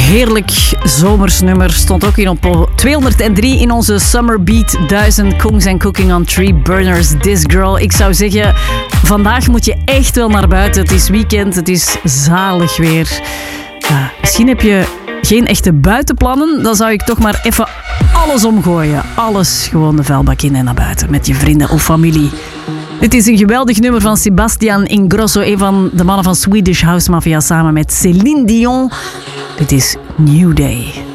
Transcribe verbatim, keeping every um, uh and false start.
heerlijk zomersnummer. Stond ook in op tweehonderddrie in onze Summer Beat duizend. Kongs and Cooking on Three Burners, This Girl. Ik zou zeggen, vandaag moet je echt wel naar buiten. Het is weekend, het is zalig weer. Ja, misschien heb je geen echte buitenplannen. Dan zou ik toch maar even alles omgooien. Alles gewoon de vuilbak in en naar buiten. Met je vrienden of familie. Dit is een geweldig nummer van Sebastian Ingrosso. Een van de mannen van Swedish House Mafia samen met Céline Dion. Dit is New Day.